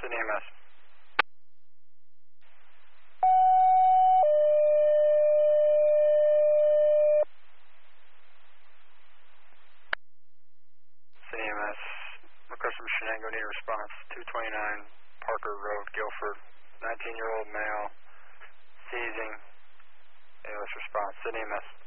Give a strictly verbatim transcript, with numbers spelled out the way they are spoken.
Sydney E M S. Sydney E M S. Request from Shenango, need a response. two twenty-nine Parker Road, Guilford. nineteen year old male, seizing. A L S response. Sydney E M S.